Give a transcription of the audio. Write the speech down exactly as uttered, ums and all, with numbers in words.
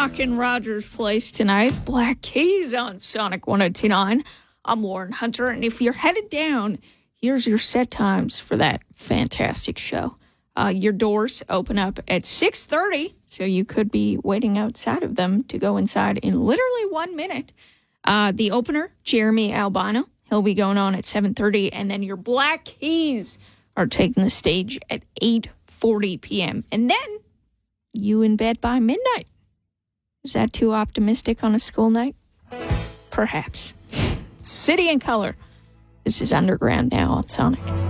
rockin' Rogers Place tonight. Black Keys on Sonic one oh two point nine. I'm Lauren Hunter, and if you're headed down, here's your set times for that fantastic show. Uh, your doors open up at six thirty, so you could be waiting outside of them to go inside in literally one minute. Uh, the opener, Jeremy Albano, he'll be going on at seven thirty, and then your Black Keys are taking the stage at eight forty p.m. And then you in bed by midnight. Is that too optimistic on a school night? Perhaps. City and Color. This is Underground now on Sonic.